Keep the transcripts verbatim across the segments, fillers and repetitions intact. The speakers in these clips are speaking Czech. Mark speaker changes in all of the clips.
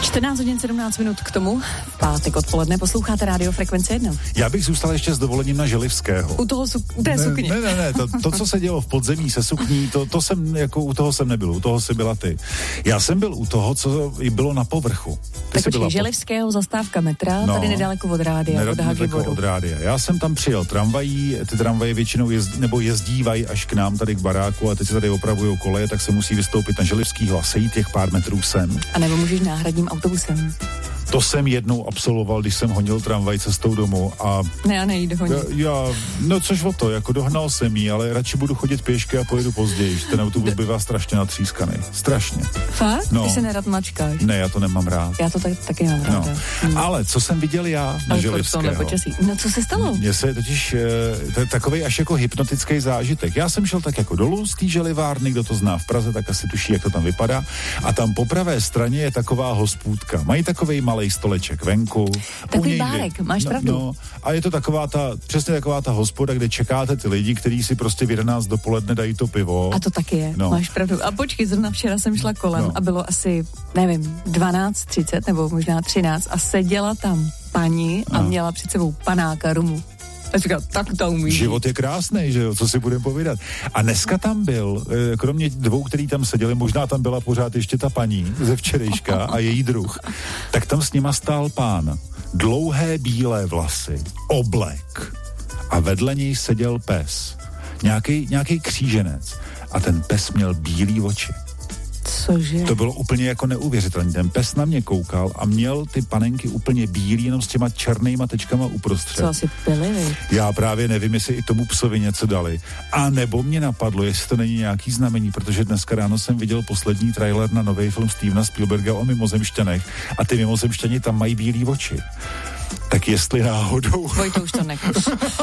Speaker 1: čtrnáct hodin sedmnáct minut k tomu. V pátek odpoledne posloucháte Rádio Frekvence jedna.
Speaker 2: Já bych zůstal ještě s dovolením na Želivského.
Speaker 1: U toho su- u té
Speaker 2: ne,
Speaker 1: sukně.
Speaker 2: Ne, ne, ne, to, to, co se dělo v podzemí se sukní, to, to jsem, jako u toho jsem nebyl, u toho jsi byla ty. Já jsem byl u toho, co bylo na povrchu. Ty
Speaker 1: tak počkej, Želivského, po... zastávka metra, no, tady nedaleko od rádia, od Hagiboru.
Speaker 2: Od rádia. Já jsem tam přijel tramvají, ty tramvaje většinou jezdí, nebo jezdívají až k nám tady k baráku a teď se tady opravujou koleje, tak se musí vystoupit na Želivskýho a sejít těch pár metrů sem.
Speaker 1: A nebo můžeš náhradním autobusem.
Speaker 2: To jsem jednou absolvoval, když jsem honil tramvaj cestou domů a...
Speaker 1: Ne, já nejdu honit.
Speaker 2: Já, já, no což o to, jako dohnal jsem jí, ale radši budu chodit pěšky a pojedu později. Ten autobus bývá strašně natřískaný. Strašně.
Speaker 1: Fakt?
Speaker 2: No.
Speaker 1: Ty se nerad mačkáš.
Speaker 2: Ne, já to nemám rád.
Speaker 1: Já to tak, taky nemám rád.
Speaker 2: No.
Speaker 1: Hmm.
Speaker 2: Ale co jsem viděl já na Želivského?
Speaker 1: No co se stalo?
Speaker 2: Mně se totiž, to je takovej až jako hypnotický zážitek. Já jsem šel tak jako dolů z té želivárny, kdo to zná v Praze, tak asi tuší, jak to tam vypadá. A tam po pravé straně je taková hospůdka. Mají takovej malej stoleček venku.
Speaker 1: Takový bárek, máš
Speaker 2: no,
Speaker 1: pravdu.
Speaker 2: No, a je to taková ta, přesně taková ta hospoda, kde čekáte ty lidi, kteří si prostě v jedenáct dopoledne dají to pivo.
Speaker 1: A to taky je, no. Máš pravdu. A počkej, zrovna včera jsem šla kolem no. a bylo asi, nevím, dvanáct třicet nebo možná třináct a seděla tam paní a no. měla před sebou panáka rumu. A říkala, tak to umí.
Speaker 2: Život je krásný, že jo, co si budeme povídat. A dneska tam byl, kromě dvou, který tam seděli, možná tam byla pořád ještě ta paní ze včerejška a její druh, tak tam s nima stál pán. Dlouhé bílé vlasy, oblek a vedle něj seděl pes. Nějaký, nějaký kříženec a ten pes měl bílý oči.
Speaker 1: Cože?
Speaker 2: To bylo úplně jako neuvěřitelné. Ten pes na mě koukal a měl ty panenky úplně bílý, jenom s těma černýma tečkama uprostřed.
Speaker 1: Co asi pili, vy?
Speaker 2: Já právě nevím, jestli i tomu psovi něco dali. A nebo mě napadlo, jestli to není nějaký znamení, protože dneska ráno jsem viděl poslední trailer na nový film Stevena Spielberga o mimozemšťanech a ty mimozemšťani tam mají bílý oči. Tak jestli náhodou...
Speaker 1: Vojto, už to nekuš.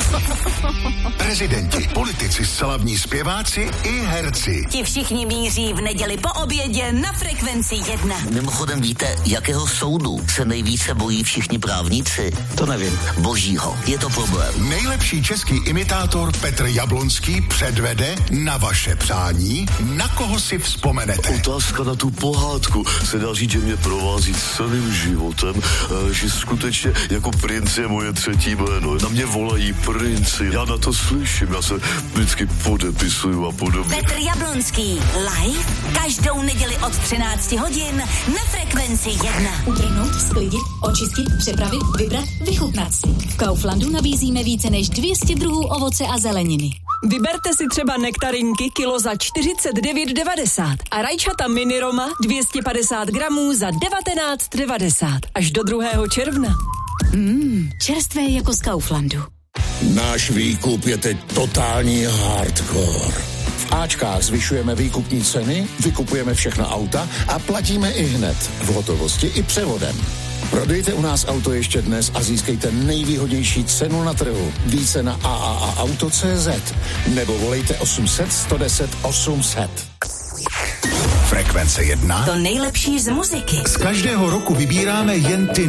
Speaker 3: Prezidenti, politici, slavní zpěváci i herci.
Speaker 4: Ti všichni míří v neděli po obědě na Frekvenci jedna.
Speaker 5: Mimochodem víte, jakého soudu se nejvíce bojí všichni právníci?
Speaker 6: To nevím.
Speaker 5: Božího. Je to problém.
Speaker 3: Nejlepší český imitátor Petr Jablonský předvede na vaše přání, na koho si vzpomenete.
Speaker 7: Otázka na tu pohádku se dá říct, že mě provází celým životem, že skutečně jako princ je moje třetí jméno. Na mě volají princi. Já na to slyším, já se vždycky podepisuju a podobně.
Speaker 4: Petr Jablonský live každou neděli od třinácti hodin na Frekvenci jedna.
Speaker 8: Utrhnout, sklidit, očistit, přepravit, vybrat, vychutnat si. V Kauflandu nabízíme více než dvě stě druhů ovoce a zeleniny.
Speaker 9: Vyberte si třeba nektarinky kilo za čtyřicet devět devadesát a rajčata mini Roma dvě stě padesát gramů za devatenáct devadesát až do druhého června.
Speaker 8: Mmm, čerstvé jako z Kauflandu.
Speaker 10: Náš výkup je teď totální hardcore. V Ačkách zvyšujeme výkupní ceny, vykupujeme všechna auta a platíme i hned, v hotovosti i převodem. Prodejte u nás auto ještě dnes a získejte nejvýhodnější cenu na trhu. Více na a a a auto tečka cé zet nebo volejte osm set, sto deset, osm set.
Speaker 3: Frekvence jedna.
Speaker 4: To nejlepší z muziky.
Speaker 3: Z každého roku vybíráme jen ty